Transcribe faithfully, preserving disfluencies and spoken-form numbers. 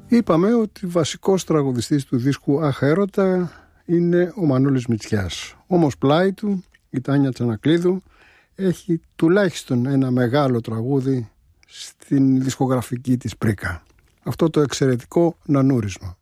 Είπαμε ότι βασικός τραγουδιστής του δίσκου «Αχ έρωτα» είναι ο Μανώλης Μητσιάς. Όμως πλάι του η Τάνια Τσανακλείδου έχει τουλάχιστον ένα μεγάλο τραγούδι στην δισκογραφική της πρίκα. Αυτό το εξαιρετικό «Νανούρισμα».